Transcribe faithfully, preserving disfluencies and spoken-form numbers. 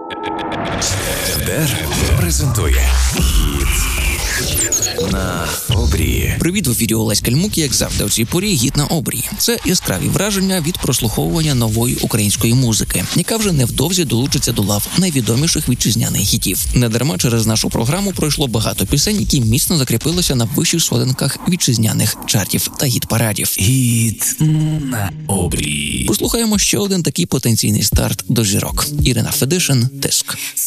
ЕТЕР презентує «Гіт на обрії». Привіт, в ефірі Олесь Кальмук, як завжди у цій порі «Гіт на обрії». Це яскраві враження від прослуховування нової української музики, яка вже невдовзі долучиться до лав найвідоміших вітчизняних хітів. Недарма через нашу програму пройшло багато пісень, які міцно закріпилися на вищих сходинках вітчизняних чартів та гіт-парадів. «Гіт на обрії». Послухаємо ще один такий потенційний старт до зірок. Ірина Федишин, «Тиск».